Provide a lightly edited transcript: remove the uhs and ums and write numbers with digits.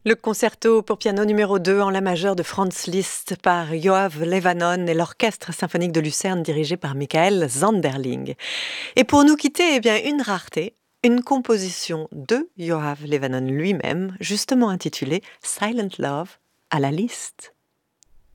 Le concerto pour piano numéro 2 en la majeure de Franz Liszt par Yoav Levanon et l'Orchestre symphonique de Lucerne dirigé par Michael Zanderling. Et pour nous quitter, eh bien, une rareté, une composition de Yoav Levanon lui-même, justement intitulée Silent Love à la Liszt.